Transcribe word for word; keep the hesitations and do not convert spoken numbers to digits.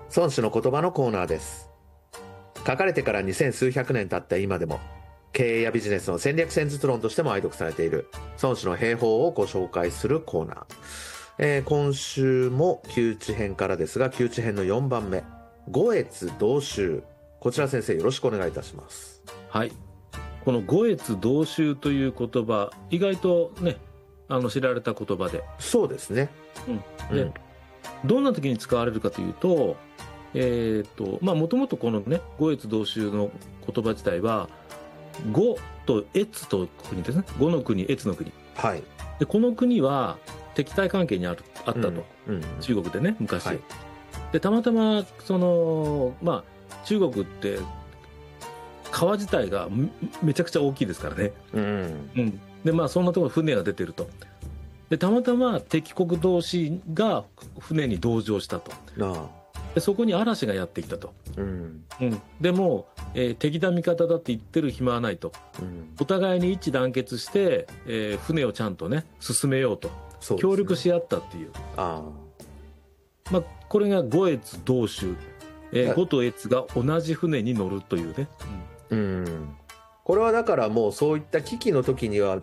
孫子の言葉のコーナーです。書かれてから二千数百年経った今でも、経営やビジネスの戦略戦術論としても愛読されている孫子の兵法をご紹介するコーナー。えー、今週も窮地編からですが、窮地編のよんばんめ、五越同州。こちら先生、よろしくお願いいたします。 はい。この五越同州という言葉、意外とね、あの知られた言葉で。 そうですね。 うん。で、うん、どんな時に使われるかというと、えっと、まあもともとこのね、五越同州の言葉自体は、五と越と国ですね。五の国、越の国。 はい。 で、この国は敵対関係にある、あったと。うんうん、 中国でね、昔。 はい、 で、たまたま、その、まあ、中国って、川自体がめちゃくちゃ大きいですからね。 うん。 うん。で、まあ、そんなところ船が出てると。で、たまたま敵国同士が船に同乗したと。 ああ。 で、そこに嵐がやってきたと。 うん。 うん。でも、えー、敵だ味方だって言ってる暇はないと。うん、お互いに一致団結して、えー、船をちゃんとね、進めようと。そうですね、協力し合ったっていう。 ああ。まあ、これが五越同州。えー、五と越が同じ船に乗るというね。 うん。うん。これはだからもうそういった危機の時には